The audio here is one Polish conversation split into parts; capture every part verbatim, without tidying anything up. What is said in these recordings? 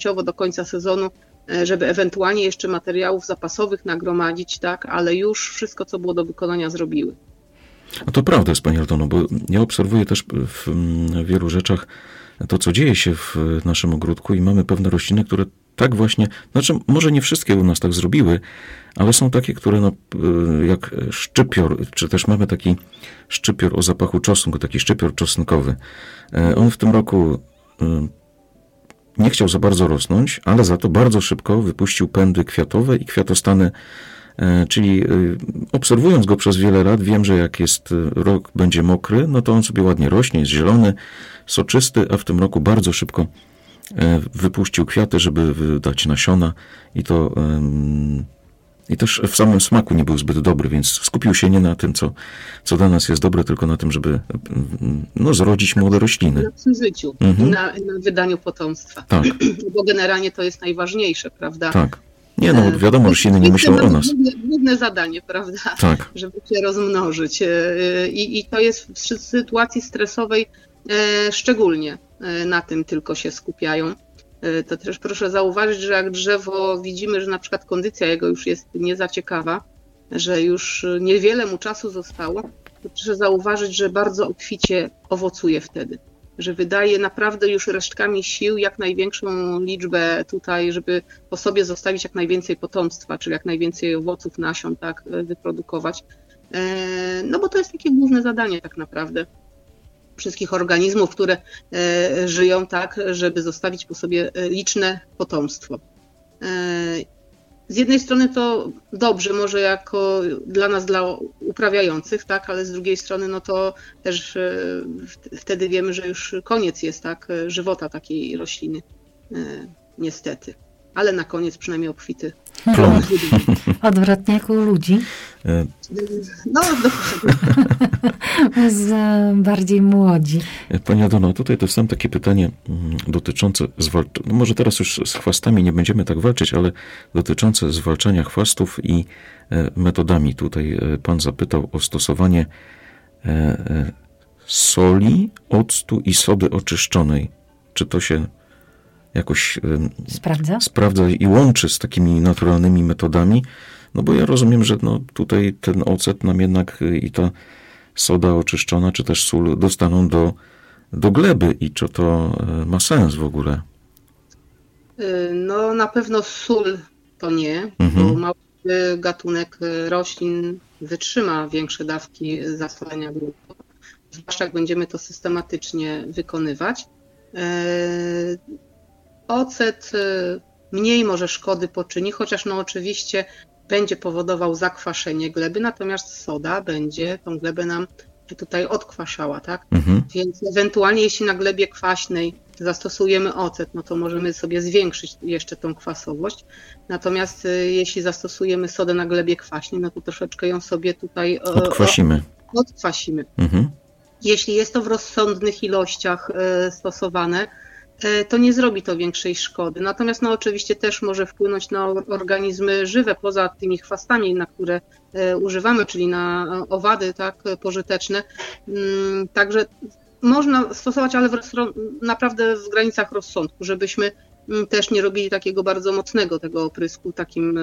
całościowo do końca sezonu, żeby ewentualnie jeszcze materiałów zapasowych nagromadzić, tak, ale już wszystko, co było do wykonania, zrobiły. A to prawda jest, Pani Aldono, bo ja obserwuję też w wielu rzeczach to, co dzieje się w naszym ogródku i mamy pewne rośliny, które tak właśnie, znaczy może nie wszystkie u nas tak zrobiły, ale są takie, które no, jak szczypior, czy też mamy taki szczypior o zapachu czosnku, taki szczypior czosnkowy. On w tym roku nie chciał za bardzo rosnąć, ale za to bardzo szybko wypuścił pędy kwiatowe i kwiatostany, czyli obserwując go przez wiele lat, wiem, że jak jest rok będzie mokry, no to on sobie ładnie rośnie, jest zielony, soczysty, a w tym roku bardzo szybko wypuścił kwiaty, żeby wydać nasiona i to i też w samym smaku nie był zbyt dobry, więc skupił się nie na tym, co, co dla nas jest dobre, tylko na tym, żeby no, zrodzić młode rośliny. Na przeżyciu, mhm. na, na wydaniu potomstwa. Tak. Bo generalnie to jest najważniejsze, prawda? Tak. Nie no, wiadomo, rośliny nie myślą o nas. Główne, główne zadanie, prawda? Tak. Żeby się rozmnożyć. I, i to jest w sytuacji stresowej szczególnie na tym tylko się skupiają. To też proszę zauważyć, że jak drzewo widzimy, że na przykład kondycja jego już jest nie za ciekawa, że już niewiele mu czasu zostało, to proszę zauważyć, że bardzo obficie owocuje wtedy. Że wydaje naprawdę już resztkami sił jak największą liczbę tutaj, żeby po sobie zostawić jak najwięcej potomstwa, czyli jak najwięcej owoców, nasion, tak, wyprodukować. No bo to jest takie główne zadanie tak naprawdę wszystkich organizmów, które e, żyją tak, żeby zostawić po sobie liczne potomstwo. E, z jednej strony to dobrze, może jako dla nas, dla uprawiających, tak, ale z drugiej strony no to też e, wtedy wiemy, że już koniec jest tak, żywota takiej rośliny, e, niestety. Ale na koniec przynajmniej obfity. Plon. Odwrotnie jak u ludzi. No, dokładnie. Z bardziej młodzi. Pani Aldono, tutaj to sam takie pytanie dotyczące zwalczania, no może teraz już z chwastami nie będziemy tak walczyć, ale dotyczące zwalczania chwastów i metodami. Tutaj pan zapytał o stosowanie soli, octu i sody oczyszczonej. Czy to się jakoś sprawdza? sprawdza i łączy z takimi naturalnymi metodami? No bo ja rozumiem, że no tutaj ten ocet nam jednak i ta soda oczyszczona, czy też sól dostaną do, do gleby i czy to ma sens w ogóle? No na pewno sól to nie, mhm. bo mały gatunek roślin wytrzyma większe dawki zasolenia gruntu, zwłaszcza jak będziemy to systematycznie wykonywać. Ocet mniej może szkody poczyni, chociaż no oczywiście będzie powodował zakwaszenie gleby, natomiast soda będzie tą glebę nam tutaj odkwaszała, tak? Mhm. Więc ewentualnie jeśli na glebie kwaśnej zastosujemy ocet, no to możemy sobie zwiększyć jeszcze tą kwasowość. Natomiast jeśli zastosujemy sodę na glebie kwaśnej, no to troszeczkę ją sobie tutaj odkwasimy. O, odkwasimy. Mhm. Jeśli jest to w rozsądnych ilościach stosowane, to nie zrobi to większej szkody. Natomiast no oczywiście też może wpłynąć na organizmy żywe, poza tymi chwastami, na które używamy, czyli na owady tak, pożyteczne. Także można stosować, ale w naprawdę w granicach rozsądku, żebyśmy też nie robili takiego bardzo mocnego tego oprysku, takim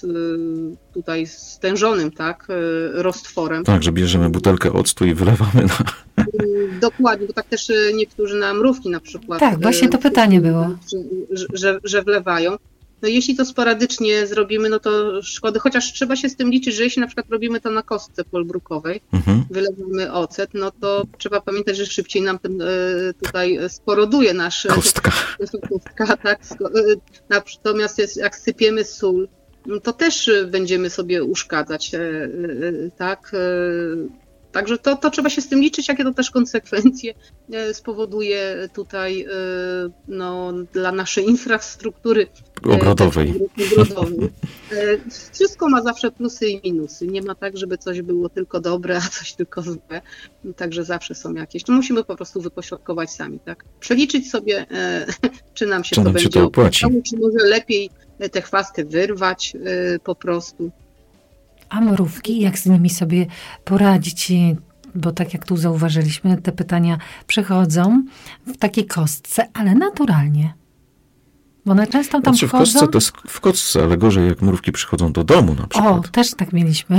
tutaj stężonym, tak, roztworem. Tak, że bierzemy butelkę octu i wylewamy na... Dokładnie, bo tak też niektórzy na mrówki na przykład. Tak, właśnie to pytanie było. Że, że, że wlewają. No jeśli to sporadycznie zrobimy, no to szkody, chociaż trzeba się z tym liczyć, że jeśli na przykład robimy to na kostce polbrukowej, mhm. wylewamy ocet, no to trzeba pamiętać, że szybciej nam ten tutaj sporoduje nasz... Kostka. Kostka, tak. Natomiast jak sypiemy sól, to też będziemy sobie uszkadzać, tak. Także to, to trzeba się z tym liczyć, jakie to też konsekwencje spowoduje tutaj no, dla naszej infrastruktury ogrodowej. ogrodowej. Wszystko ma zawsze plusy i minusy. Nie ma tak, żeby coś było tylko dobre, a coś tylko złe. Także zawsze są jakieś. To musimy po prostu wypośrodkować sami, tak? Przeliczyć sobie, czy nam się czy to nam będzie się to opłaci. opłacało, czy może lepiej te chwasty wyrwać po prostu. A mrówki, jak z nimi sobie poradzić? Bo tak jak tu zauważyliśmy, te pytania przychodzą w takiej kostce, ale naturalnie. Bo one często tam znaczy, w wchodzą. kostce to jest w kostce, ale gorzej jak mrówki przychodzą do domu na przykład. O, też tak mieliśmy.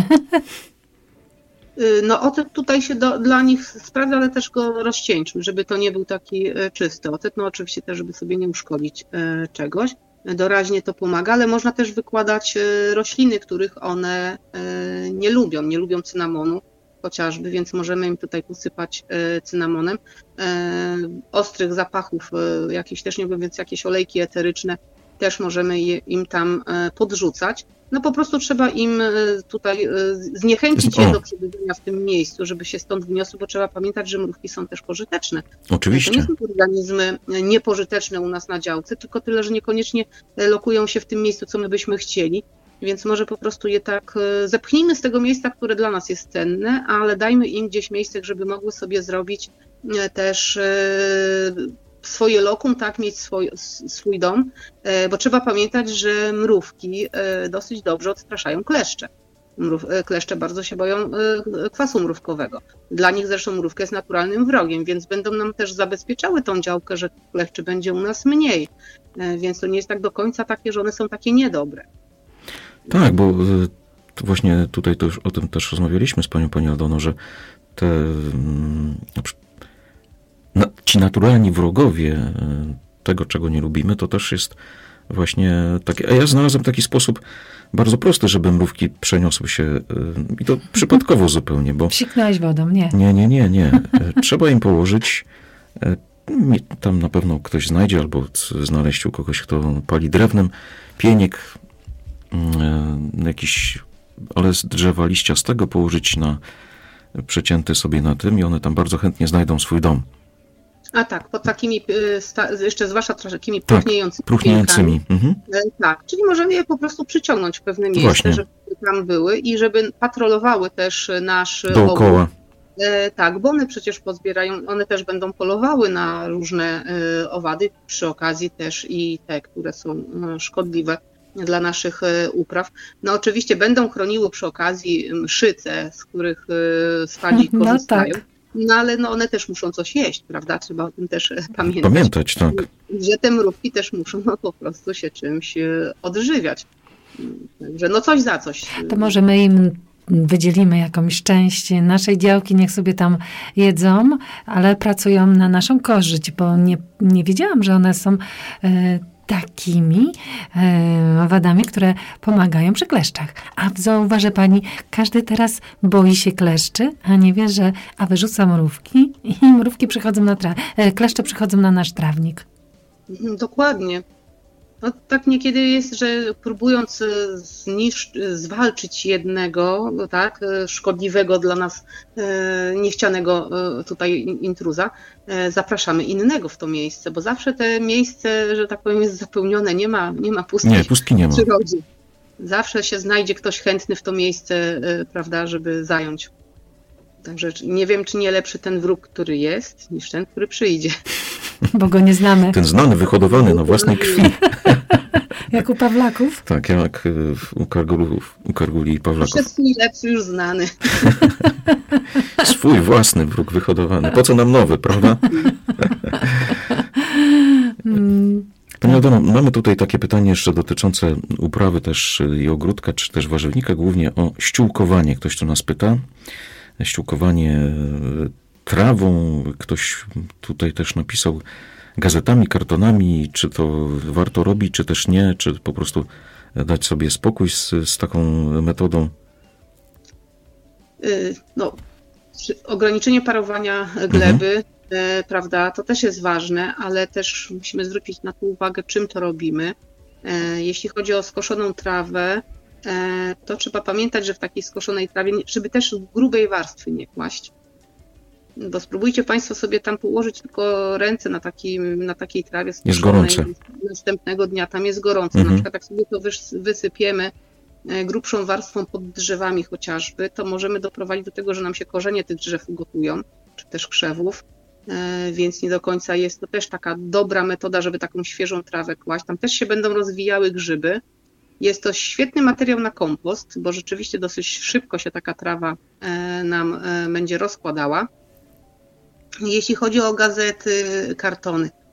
No ocet tutaj się do, dla nich sprawdza, ale też go rozcieńczmy, żeby to nie był taki czysty ocet. No oczywiście też, żeby sobie nie uszkodzić czegoś. Doraźnie to pomaga, ale można też wykładać rośliny, których one nie lubią. Nie lubią cynamonu chociażby, więc możemy im tutaj posypać cynamonem. Ostrych zapachów jakieś też nie lubią, więc jakieś olejki eteryczne też możemy je, im tam podrzucać. No po prostu trzeba im tutaj zniechęcić je do przebywania w tym miejscu, żeby się stąd wniosły, bo trzeba pamiętać, że mrówki są też pożyteczne. Oczywiście. To nie są organizmy niepożyteczne u nas na działce, tylko tyle, że niekoniecznie lokują się w tym miejscu, co my byśmy chcieli, więc może po prostu je tak zepchnijmy z tego miejsca, które dla nas jest cenne, ale dajmy im gdzieś miejsce, żeby mogły sobie zrobić też swoje lokum, tak, mieć swój, swój dom, bo trzeba pamiętać, że mrówki dosyć dobrze odstraszają kleszcze. Mrów, kleszcze bardzo się boją kwasu mrówkowego. Dla nich zresztą mrówka jest naturalnym wrogiem, więc będą nam też zabezpieczały tą działkę, że kleszczy będzie u nas mniej. Więc to nie jest tak do końca takie, że one są takie niedobre. Tak, bo to właśnie tutaj to już o tym też rozmawialiśmy z panią, pani Aldono, że te na, ci naturalni wrogowie tego, czego nie lubimy, to też jest właśnie takie, a ja znalazłem taki sposób bardzo prosty, żeby mrówki przeniosły się i to przypadkowo zupełnie, bo... Psiknąłeś wodą, nie? Nie, nie, nie, nie. Trzeba im położyć, tam na pewno ktoś znajdzie, albo znaleźć u kogoś, kto pali drewnem, pieniek, jakiś, ale z drzewa liściastego położyć na przecięty sobie na tym i one tam bardzo chętnie znajdą swój dom. A tak, pod takimi, jeszcze zwłaszcza takimi tak, próchnięjącymi. próchnięcymi. Mhm. Tak, czyli możemy je po prostu przyciągnąć w pewne miejsce, Właśnie. żeby tam były i żeby patrolowały też nasz dookoła. ogród. Tak, bo one przecież pozbierają, one też będą polowały na różne owady, przy okazji też i te, które są szkodliwe dla naszych upraw. No oczywiście będą chroniły przy okazji mszyce, z których swadzi korzystają. No tak. No ale no one też muszą coś jeść, prawda? Trzeba o tym też pamiętać. Pamiętać, tak. Że te mrówki też muszą no, po prostu się czymś odżywiać. Także no coś za coś. To może my im wydzielimy jakąś część naszej działki, niech sobie tam jedzą, ale pracują na naszą korzyść, bo nie, nie wiedziałam, że one są e, takimi e, owadami, które pomagają przy kleszczach. A zauważy pani, każdy teraz boi się kleszczy, a nie wie, że a wyrzuca mrówki i mrówki przychodzą na tra- e, kleszcze przychodzą na nasz trawnik. Dokładnie. No, tak niekiedy jest, że próbując zniszczyć, zwalczyć jednego, tak, szkodliwego dla nas, niechcianego tutaj intruza, zapraszamy innego w to miejsce, bo zawsze te miejsce, że tak powiem, jest zapełnione, nie ma, nie ma pustki, nie, pustki nie ma. w przyrodzie. Zawsze się znajdzie ktoś chętny w to miejsce, prawda, żeby zająć. Także nie wiem, czy nie lepszy ten wróg, który jest, niż ten, który przyjdzie. Bo go nie znamy. Ten znany, wyhodowany na własnej krwi. Jak u Pawlaków? Tak, jak u Kargulów, u Karguli i Pawlaków. Jest swój lepszy, już znany. Swój własny wróg wyhodowany. Po co nam nowy, prawda? Pani Aldono, mamy tutaj takie pytanie jeszcze dotyczące uprawy też i ogródka, czy też warzywnika, głównie o ściółkowanie. Ktoś tu nas pyta. Ściółkowanie trawą. Ktoś tutaj też napisał gazetami, kartonami, czy to warto robić, czy też nie, czy po prostu dać sobie spokój z, z taką metodą? No, ograniczenie parowania gleby, mhm. prawda, to też jest ważne, ale też musimy zwrócić na to uwagę, czym to robimy. Jeśli chodzi o skoszoną trawę, to trzeba pamiętać, że w takiej skoszonej trawie, żeby też grubej warstwy nie kłaść. Bo spróbujcie Państwo sobie tam położyć tylko ręce na, takim, na takiej trawie skoszonej. Jest gorące. Następnego dnia tam jest gorąco. Mhm. Na przykład jak sobie to wysypiemy grubszą warstwą pod drzewami chociażby, to możemy doprowadzić do tego, że nam się korzenie tych drzew ugotują, czy też krzewów, więc nie do końca jest to też taka dobra metoda, żeby taką świeżą trawę kłaść. Tam też się będą rozwijały grzyby. Jest to świetny materiał na kompost, bo rzeczywiście dosyć szybko się taka trawa nam będzie rozkładała. Jeśli chodzi o gazety, kartony,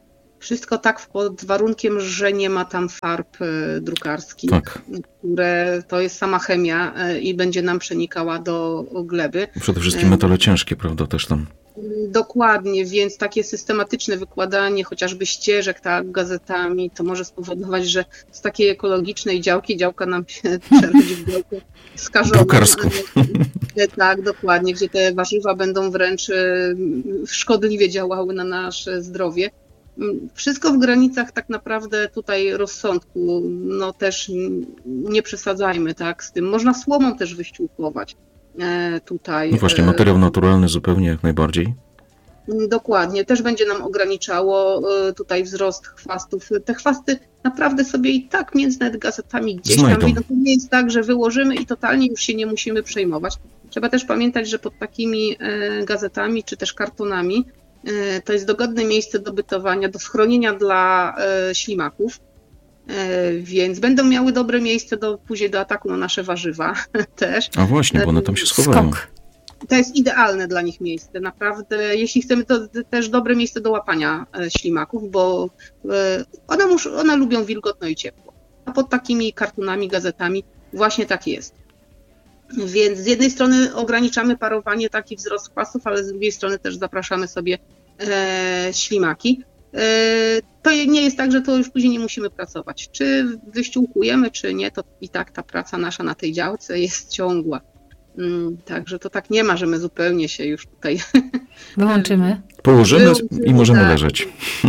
Wszystko tak pod warunkiem, że nie ma tam farb drukarskich, tak. które to jest sama chemia i będzie nam przenikała do gleby. Przede wszystkim metale ciężkie, prawda, też tam. Dokładnie, więc takie systematyczne wykładanie chociażby ścieżek tak, gazetami, to może spowodować, że z takiej ekologicznej działki działka nam się przerodzi w działkę skażoną. Drukarską. Tak, dokładnie, gdzie te warzywa będą wręcz szkodliwie działały na nasze zdrowie. Wszystko w granicach tak naprawdę tutaj rozsądku, no też nie przesadzajmy tak z tym. Można słomą też wyściółkować. Tutaj. No właśnie, materiał naturalny zupełnie jak najbardziej. Dokładnie, też będzie nam ograniczało tutaj wzrost chwastów. Te chwasty naprawdę sobie i tak między nawet gazetami gdzieś Znajdą. tam widzą. To nie jest tak, że wyłożymy i totalnie już się nie musimy przejmować. Trzeba też pamiętać, że pod takimi gazetami czy też kartonami to jest dogodne miejsce do bytowania, do schronienia dla ślimaków. Więc będą miały dobre miejsce do, później do ataku na nasze warzywa też. A właśnie, bo one tam się schowają. Skok. To jest idealne dla nich miejsce. Naprawdę, jeśli chcemy, to też dobre miejsce do łapania ślimaków, bo one, muszą, one lubią wilgotno i ciepło. A pod takimi kartonami, gazetami właśnie tak jest. Więc z jednej strony ograniczamy parowanie, taki wzrost chwastów, ale z drugiej strony też zapraszamy sobie e, ślimaki. To nie jest tak, że to już później nie musimy pracować. Czy wyściółkujemy, czy nie, to i tak ta praca nasza na tej działce jest ciągła. Także to tak nie ma, że my zupełnie się już tutaj... Wyłączymy. Położymy i możemy tak leżeć.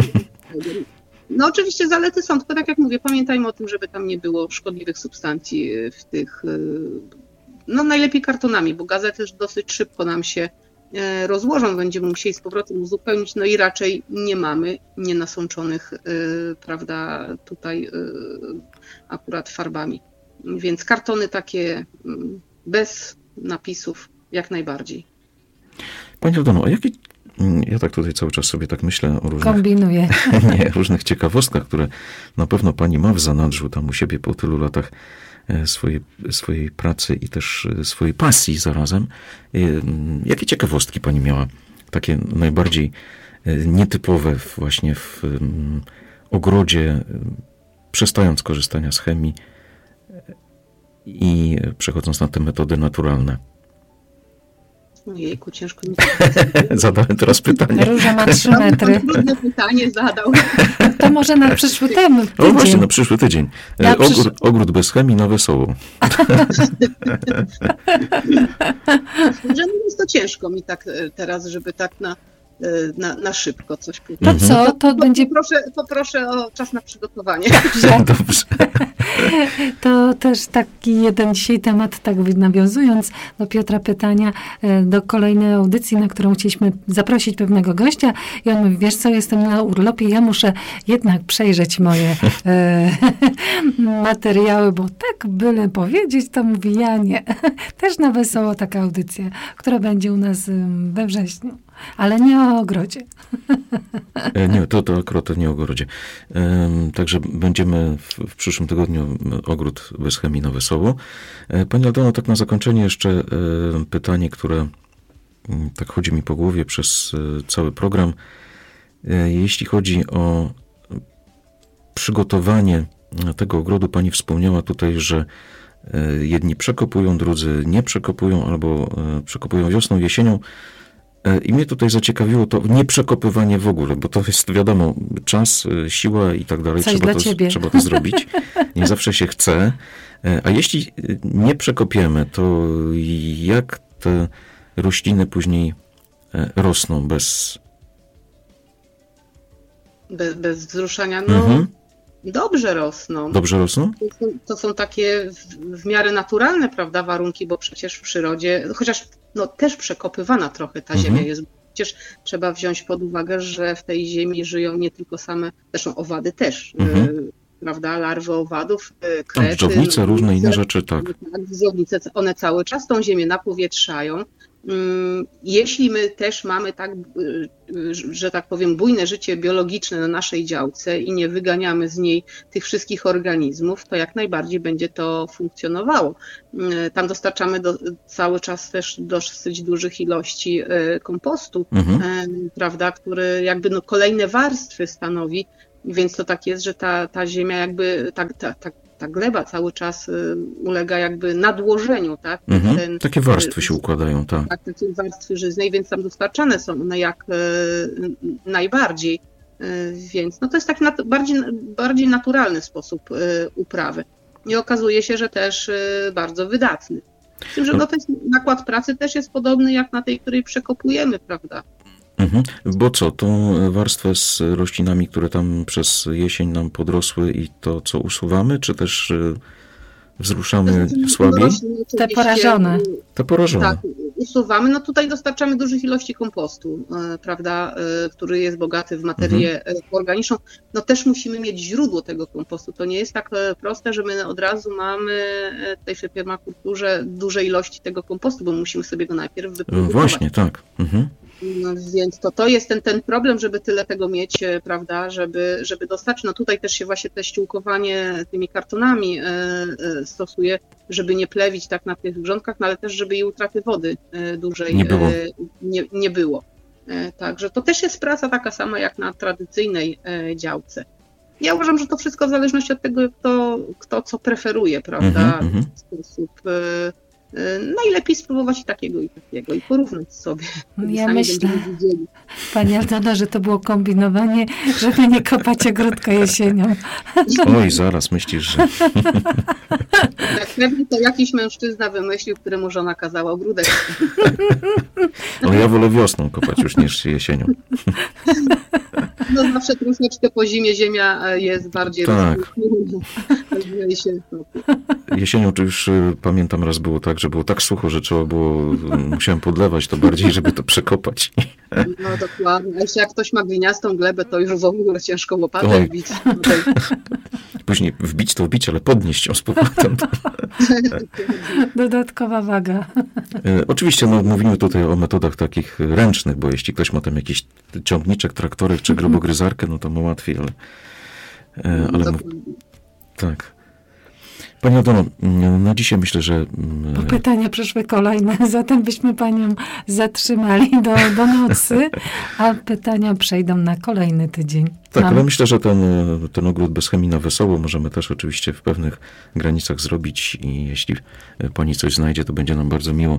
No oczywiście zalety są, tylko tak jak mówię, pamiętajmy o tym, żeby tam nie było szkodliwych substancji w tych... No najlepiej kartonami, bo gazety już dosyć szybko nam się rozłożą, będziemy musieli z powrotem uzupełnić, no i raczej nie mamy nienasączonych, yy, prawda, tutaj yy, akurat farbami. Więc kartony takie yy, bez napisów jak najbardziej. Pani Aldono, a jakie, ja tak tutaj cały czas sobie tak myślę o różnych... Kombinuję. Nie, różnych ciekawostkach, które na pewno pani ma w zanadrzu tam u siebie po tylu latach swojej, swojej pracy i też swojej pasji zarazem. Jakie ciekawostki pani miała? Takie najbardziej nietypowe właśnie w ogrodzie, przestając korzystania z chemii i przechodząc na te metody naturalne. Ojejku, ciężko mi... Zadałem teraz pytanie. Róża ma trzy metry. Trudne pytanie zadał. To może na przyszły tydzień. O właśnie, na przyszły tydzień. Na przysz... Ogród, ogród bez chemii na Wesoło. Że jest to ciężko mi tak teraz, żeby tak na, na, na szybko coś powiedzieć. To mhm. co? To będzie... Poproszę, poproszę o czas na przygotowanie. Dobrze. Dobrze. To też taki jeden dzisiaj temat, tak nawiązując do Piotra pytania, do kolejnej audycji, na którą chcieliśmy zaprosić pewnego gościa i on mówi, wiesz co, jestem na urlopie, ja muszę jednak przejrzeć moje e, materiały, bo tak byle powiedzieć, to mówi, ja nie. Też na Wesoło taka audycja, która będzie u nas we wrześniu. Ale nie o ogrodzie. Nie, to, to akurat nie o ogrodzie. Także będziemy w, w przyszłym tygodniu ogród bez chemii na Wesoło. Pani Aldono, tak na zakończenie jeszcze pytanie, które tak chodzi mi po głowie przez cały program. Jeśli chodzi o przygotowanie tego ogrodu, pani wspomniała tutaj, że jedni przekopują, drudzy nie przekopują, albo przekopują wiosną, jesienią. I mnie tutaj zaciekawiło to nieprzekopywanie w ogóle, bo to jest, wiadomo, czas, siła i tak dalej. Coś trzeba, dla to, ciebie. trzeba to zrobić. Nie zawsze się chce. A jeśli nie przekopiemy, to jak te rośliny później rosną bez... Bez, bez wzruszania? No, mhm. Dobrze rosną. Dobrze rosną? To są, to są takie w, w miarę naturalne, prawda, warunki, bo przecież w przyrodzie, chociaż no, też przekopywana trochę ta mhm. ziemia jest. Przecież trzeba wziąć pod uwagę, że w tej ziemi żyją nie tylko same, zresztą owady też, mhm. y, prawda, larwy owadów, krety. Dżdżownice, różne inne rzeczy, tak. Tak, dżdżownice, one cały czas tą ziemię napowietrzają, Jeśli my też mamy tak, że tak powiem, bujne życie biologiczne na naszej działce i nie wyganiamy z niej tych wszystkich organizmów, to jak najbardziej będzie to funkcjonowało. Tam dostarczamy do, cały czas też dosyć dużych ilości kompostu, mhm. prawda, który jakby no kolejne warstwy stanowi, więc to tak jest, że ta, ta ziemia jakby, ta, ta, ta, ta gleba cały czas ulega jakby nadłożeniu, tak? Mhm. Ten, takie warstwy się układają, tak. Tak, takie warstwy żyznej, więc tam dostarczane są one jak e, najbardziej, e, więc no to jest taki nat- bardziej, bardziej naturalny sposób e, uprawy. I okazuje się, że też e, bardzo wydatny. Z tym, że no, ten nakład pracy też jest podobny jak na tej, której przekopujemy, prawda? Mhm. Bo co, tą warstwę z roślinami, które tam przez jesień nam podrosły i to, co usuwamy, czy też wzruszamy słabiej? Te porażone. Te porażone. Tak, usuwamy. No tutaj dostarczamy dużych ilości kompostu, prawda, który jest bogaty w materię mhm. organiczną. No też musimy mieć źródło tego kompostu. To nie jest tak proste, że my od razu mamy tutaj w permakulturze duże ilości tego kompostu, bo musimy sobie go najpierw wyprodukować. Właśnie, tak. Mhm. No, więc to, to jest ten, ten problem, żeby tyle tego mieć, prawda, żeby, żeby dostarczyć. No tutaj też się właśnie te ściółkowanie tymi kartonami e, e, stosuje, żeby nie plewić tak na tych grządkach, no ale też, żeby i utraty wody e, dłużej nie było. E, nie, nie było. E, także to też jest praca taka sama jak na tradycyjnej e, działce. Ja uważam, że to wszystko w zależności od tego, kto, kto co preferuje, prawda, mm-hmm. w sposób... E, najlepiej spróbować i takiego i takiego i porównać sobie. Ja myślę, Pani Aldono, że to było kombinowanie, żeby nie kopać ogródka jesienią. Oj, zaraz myślisz, że... Tak, pewnie to jakiś mężczyzna wymyślił, któremu żona kazała ogródek. Ale ja wolę wiosną kopać już niż jesienią. No zawsze troszeczkę po zimie ziemia jest bardziej tak. rozpuszczona. Jesienią to już pamiętam raz było tak, że było tak sucho, że trzeba było, musiałem podlewać to bardziej, żeby to przekopać. No dokładnie. A jeszcze jak ktoś ma gliniastą glebę, to już w ogóle ciężko łopatę wbić. Później wbić to wbić, ale podnieść ją z powrotem. Dodatkowa waga. Oczywiście no, mówimy tutaj o metodach takich ręcznych, bo jeśli ktoś ma tam jakiś ciągniczek, traktorek czy grobogryzarkę, no to ma łatwiej, ale... ale mów... Tak. Pani Aldono, na dzisiaj myślę, że... Bo pytania przyszły kolejne, zatem byśmy Panią zatrzymali do, do nocy, a pytania przejdą na kolejny tydzień. Tak, Mam... ale myślę, że ten, ten ogród bez chemii na wesoło możemy też oczywiście w pewnych granicach zrobić i jeśli Pani coś znajdzie, to będzie nam bardzo miło.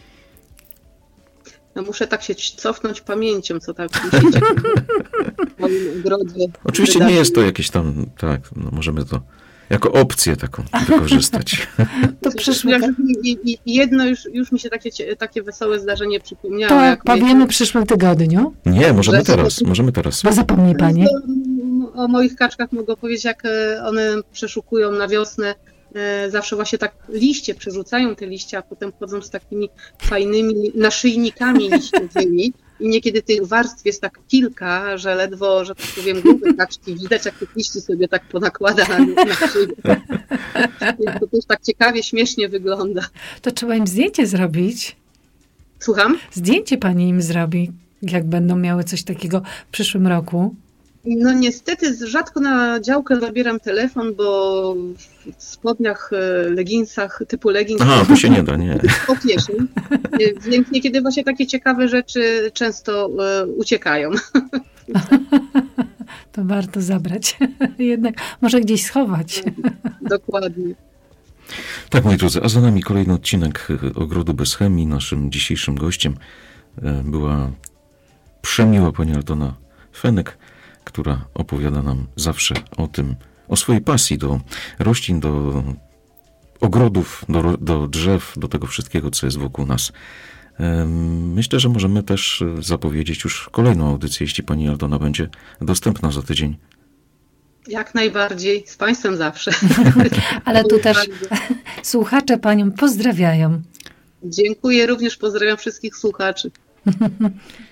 No muszę tak się cofnąć pamięcią, co tak myślicie w moim ogrodzie. Oczywiście wydarzy. Nie jest to jakieś tam, tak, no możemy to jako opcję taką wykorzystać. To przyszło. I, i jedno już, już mi się takie, takie wesołe zdarzenie przypomniało. To jak powiemy w przyszłym tygodniu? Nie, możemy teraz, możemy teraz. Bo zapomni Pani. O moich kaczkach mogę powiedzieć, jak one przeszukują na wiosnę. Zawsze właśnie tak liście przerzucają te liście, a potem chodzą z takimi fajnymi naszyjnikami liściowymi. I niekiedy tych warstw jest tak kilka, że ledwo, że tak powiem, głupy kaczki widać, jak tych liści sobie tak ponakłada na, na szyję. To też tak ciekawie, śmiesznie wygląda. To trzeba im zdjęcie zrobić. Słucham? Zdjęcie Pani im zrobi, jak będą miały coś takiego w przyszłym roku. No niestety rzadko na działkę zabieram telefon, bo w spodniach, leginsach typu leggings... Aha, to się nie da, nie. O kieszeń. Więc niekiedy właśnie takie ciekawe rzeczy często uciekają. To warto zabrać. Jednak może gdzieś schować. Dokładnie. Tak, moi drodzy, a za nami kolejny odcinek Ogrodu bez chemii. Naszym dzisiejszym gościem była przemiła pani Aldona Fenek, która opowiada nam zawsze o tym, o swojej pasji do roślin, do ogrodów, do, do drzew, do tego wszystkiego, co jest wokół nas. Myślę, że możemy też zapowiedzieć już kolejną audycję, jeśli pani Aldona będzie dostępna za tydzień. Jak najbardziej, z Państwem zawsze. Ale tu też słuchacze Panią pozdrawiają. Dziękuję, również pozdrawiam wszystkich słuchaczy.